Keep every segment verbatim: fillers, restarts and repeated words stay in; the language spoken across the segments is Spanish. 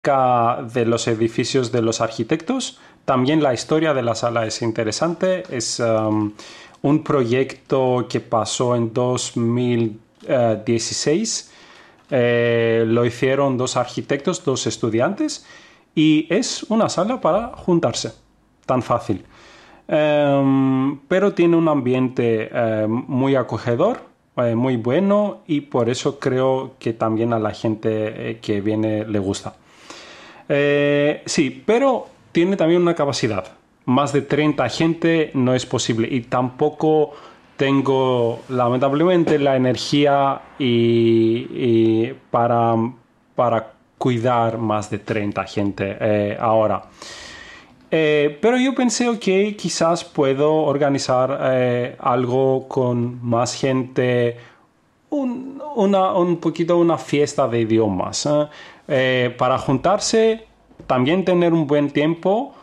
de los edificios de los arquitectos. También la historia de la sala es interesante. Es um, un proyecto que pasó en dos mil dieciséis. Eh, lo hicieron dos arquitectos, dos estudiantes, y es una sala para juntarse. Tan fácil. Um, pero tiene un ambiente uh, muy acogedor, uh, muy bueno, y por eso creo que también a la gente uh, que viene le gusta. Eh, sí, pero tiene también una capacidad. Más de treinta gente no es posible, y tampoco tengo, lamentablemente, la energía y, y para, para cuidar más de treinta gente eh, ahora. Eh, pero yo pensé que quizás puedo organizar eh, algo con más gente, un, una, un poquito una fiesta de idiomas, ¿eh? Eh, para juntarse, también tener un buen tiempo,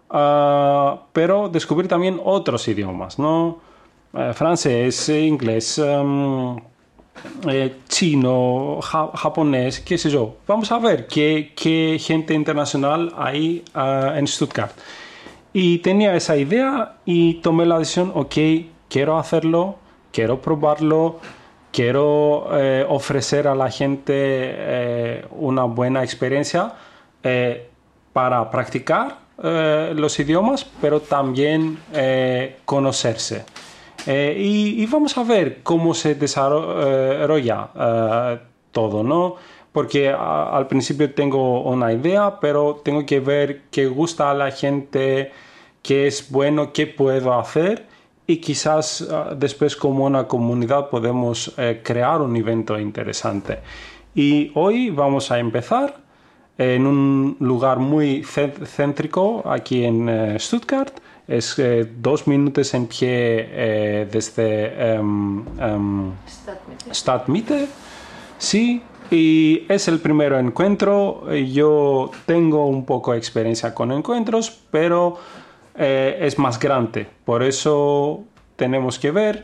uh, pero descubrir también otros idiomas, ¿no? Eh, francés, inglés, um, eh, chino, ja- japonés, qué sé yo. Vamos a ver qué, qué gente internacional hay uh, en Stuttgart. Y tenía esa idea y tomé la decisión, ok, quiero hacerlo, quiero probarlo, quiero eh, ofrecer a la gente eh, una buena experiencia eh, para practicar eh, los idiomas, pero también eh, conocerse. Eh, y, y vamos a ver cómo se desarrolla eh, todo, ¿no? Porque a- al principio tengo una idea, pero tengo que ver qué gusta a la gente, qué es bueno, qué puedo hacer, y quizás uh, después como una comunidad podemos eh, crear un evento interesante. Y hoy vamos a empezar en un lugar muy cé- céntrico aquí en eh, Stuttgart. Es eh, dos minutos en pie eh, desde em, em, Stadtmitte. Stadtmitte. Sí, y es el primer encuentro. Eh, Yo tengo un poco de experiencia con encuentros, pero eh, es más grande. Por eso tenemos que ver.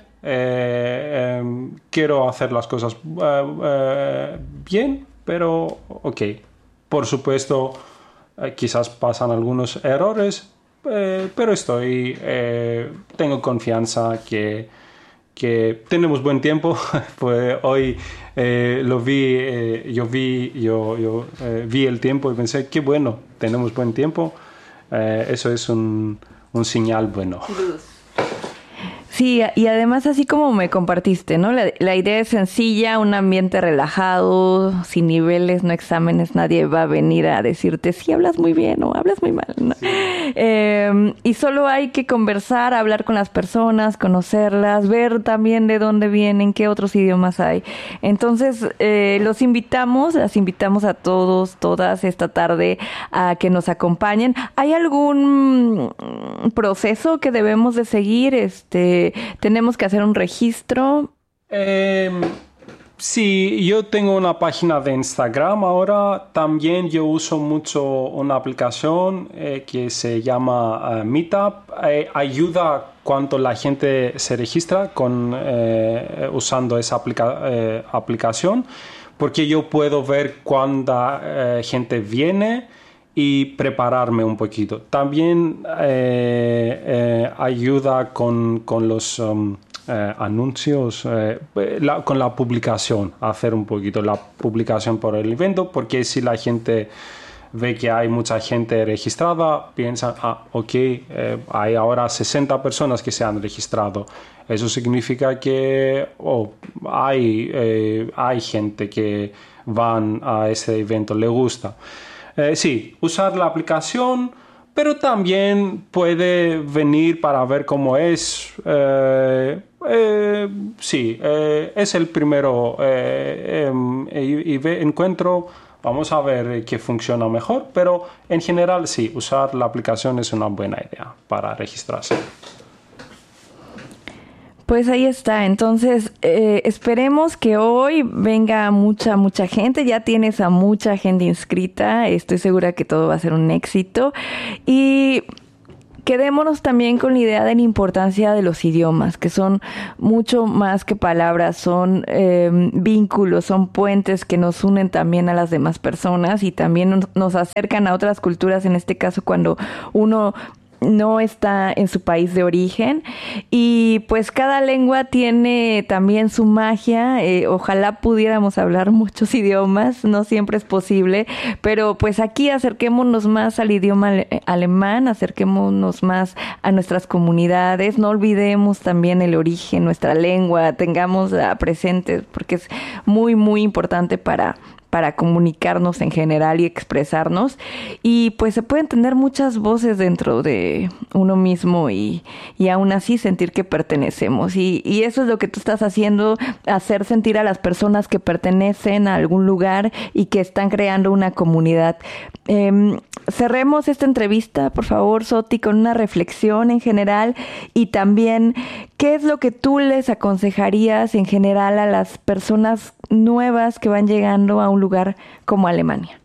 Eh, em, quiero hacer las cosas eh, eh, bien, pero ok. Por supuesto, eh, quizás pasan algunos errores, eh, pero estoy, eh, tengo confianza que, que tenemos buen tiempo. Pues hoy eh, lo vi, eh, yo vi, yo, yo eh, vi el tiempo y pensé, qué bueno, tenemos buen tiempo. Eh, eso es un, un señal bueno. Luz. Sí, y además así como me compartiste, ¿no? La, la idea es sencilla, un ambiente relajado, sin niveles, no exámenes, nadie va a venir a decirte si hablas muy bien o hablas muy mal, ¿no? Sí. Eh, y solo hay que conversar, hablar con las personas, conocerlas, ver también de dónde vienen, qué otros idiomas hay. Entonces, eh, los invitamos, las invitamos a todos, todas esta tarde a que nos acompañen. ¿Hay algún proceso que debemos de seguir? Este, ¿tenemos que hacer un registro? Eh, sí, yo tengo una página de Instagram ahora. También yo uso mucho una aplicación eh, que se llama uh, Meetup. Eh, ayuda cuando la gente se registra con, eh, usando esa aplica- eh, aplicación, porque yo puedo ver cuánta eh, gente viene y prepararme un poquito. También eh, eh, ayuda con, con los um, eh, anuncios, eh, la, con la publicación, hacer un poquito la publicación por el evento, porque si la gente ve que hay mucha gente registrada, piensan, ah, ok, eh, hay ahora sesenta personas que se han registrado. Eso significa que oh, hay, eh, hay gente que van a ese evento, le gusta. Eh, sí, usar la aplicación, pero también puede venir para ver cómo es. Eh, eh, sí, eh, es el primero eh, eh, y, y ve- encuentro. Vamos a ver qué funciona mejor, pero en general sí, usar la aplicación es una buena idea para registrarse. Pues ahí está. Entonces, eh, esperemos que hoy venga mucha, mucha gente. Ya tienes a mucha gente inscrita. Estoy segura que todo va a ser un éxito. Y quedémonos también con la idea de la importancia de los idiomas, que son mucho más que palabras, son eh, vínculos, son puentes que nos unen también a las demás personas y también nos, nos acercan a otras culturas, en este caso cuando uno no está en su país de origen. Y pues cada lengua tiene también su magia. Eh, ojalá pudiéramos hablar muchos idiomas, no siempre es posible, pero pues aquí acerquémonos más al idioma ale- alemán, acerquémonos más a nuestras comunidades, no olvidemos también el origen, nuestra lengua, tengamos presente, porque es muy muy importante para para comunicarnos en general y expresarnos. Y pues se pueden tener muchas voces dentro de uno mismo y, y aún así sentir que pertenecemos. Y, y eso es lo que tú estás haciendo, hacer sentir a las personas que pertenecen a algún lugar y que están creando una comunidad. Eh, cerremos esta entrevista, por favor, Soti, con una reflexión en general y también qué es lo que tú les aconsejarías en general a las personas nuevas que van llegando a un lugar como Alemania.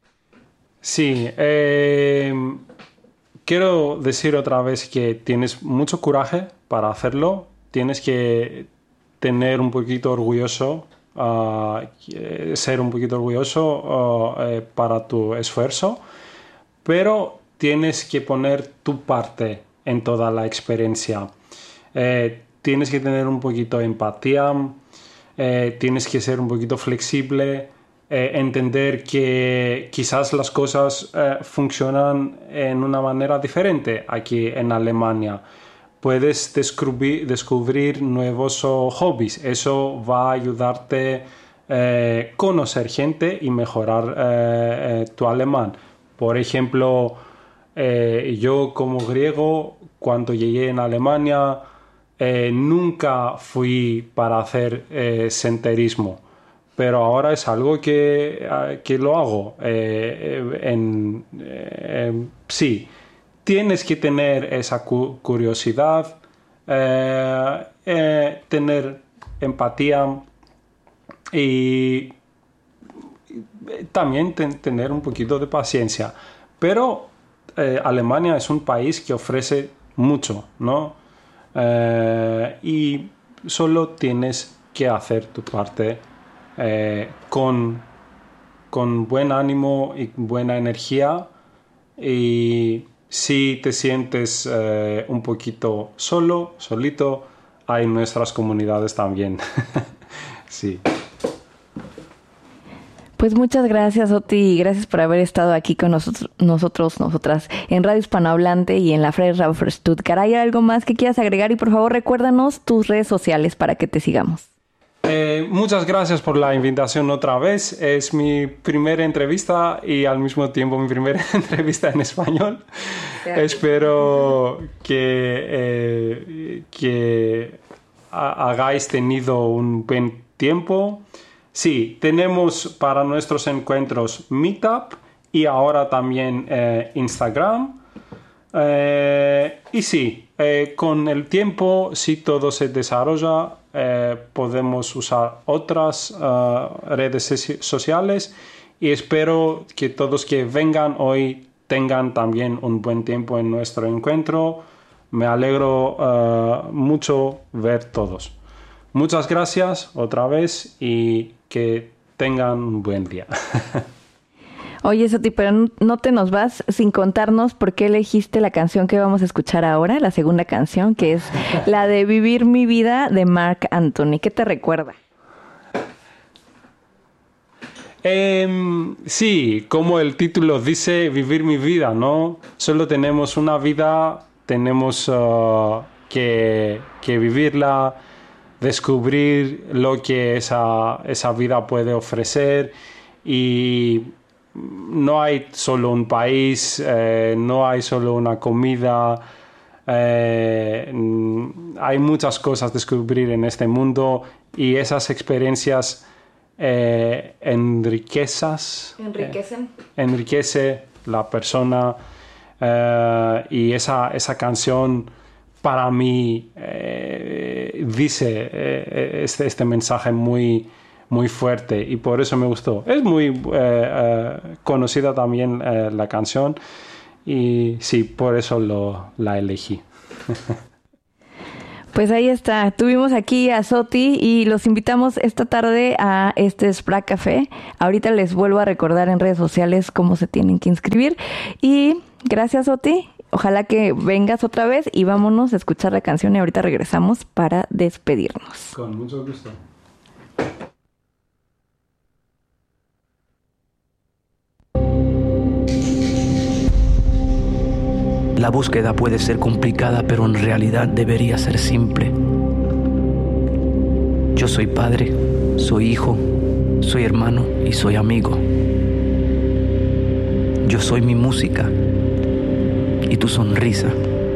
Sí, eh, quiero decir otra vez que tienes mucho coraje para hacerlo, tienes que tener un poquito orgulloso, uh, ser un poquito orgulloso uh, eh, para tu esfuerzo, pero tienes que poner tu parte en toda la experiencia. Eh, tienes que tener un poquito de empatía, eh, tienes que ser un poquito flexible, eh, entender que quizás las cosas eh, funcionan en una manera diferente aquí en Alemania. Puedes descubrir, descubrir nuevos oh, hobbies. Eso va a ayudarte a eh, conocer gente y mejorar eh, eh, tu alemán. Por ejemplo, eh, yo como griego, cuando llegué en Alemania, eh, nunca fui para hacer eh, senderismo, pero ahora es algo que, eh, que lo hago. Eh, en, eh, sí, tienes que tener esa cu- curiosidad, eh, eh, tener empatía y también ten- tener un poquito de paciencia. Pero eh, Alemania es un país que ofrece mucho, ¿no? Eh, y solo tienes que hacer tu parte eh, con, con buen ánimo y buena energía. Y si te sientes eh, un poquito solo, solito, hay nuestras comunidades también. Sí. Pues muchas gracias, Oti, y gracias por haber estado aquí con nosotros, nosotros, nosotras, en Radio Hispanohablante y en la Freie Radio für Stuttgart. ¿Hay algo más que quieras agregar? Y por favor, recuérdanos tus redes sociales para que te sigamos. Eh, muchas gracias por la invitación otra vez. Es mi primera entrevista y al mismo tiempo mi primera entrevista en español. Sí. Espero que, eh, que hagáis tenido un buen tiempo. Sí, tenemos para nuestros encuentros Meetup y ahora también eh, Instagram. Eh, y sí, eh, con el tiempo, si todo se desarrolla, eh, podemos usar otras uh, redes sociales y espero que todos que vengan hoy tengan también un buen tiempo en nuestro encuentro. Me alegro uh, mucho ver todos. Muchas gracias otra vez y que tengan un buen día. Oye, Soti, pero no te nos vas sin contarnos por qué elegiste la canción que vamos a escuchar ahora, la segunda canción, que es la de Vivir mi vida de Marc Anthony. ¿Qué te recuerda? Eh, sí, como el título dice, vivir mi vida, ¿no? Solo tenemos una vida, tenemos uh, que, que vivirla, descubrir lo que esa, esa vida puede ofrecer y no hay solo un país, eh, no hay solo una comida, eh, hay muchas cosas a descubrir en este mundo y esas experiencias eh, enriquezas, enriquecen eh, enriquece la persona eh, y esa, esa canción para mí eh, dice eh, este, este mensaje muy muy fuerte y por eso me gustó. Es muy eh, eh, conocida también eh, la canción y sí, por eso lo, la elegí. Pues ahí está, tuvimos aquí a Soti y los invitamos esta tarde a este Spra Café. Ahorita les vuelvo a recordar en redes sociales cómo se tienen que inscribir. Y gracias, Soti. Ojalá que vengas otra vez y vámonos a escuchar la canción y ahorita regresamos para despedirnos. Con mucho gusto. La búsqueda puede ser complicada, pero en realidad debería ser simple. Yo soy padre, soy hijo, soy hermano y soy amigo. Yo soy mi música y tu sonrisa.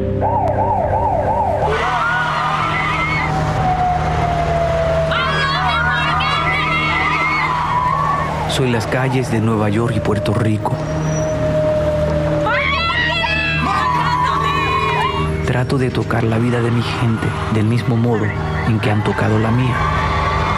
Soy las calles de Nueva York y Puerto Rico. Trato de tocar la vida de mi gente del mismo modo en que han tocado la mía.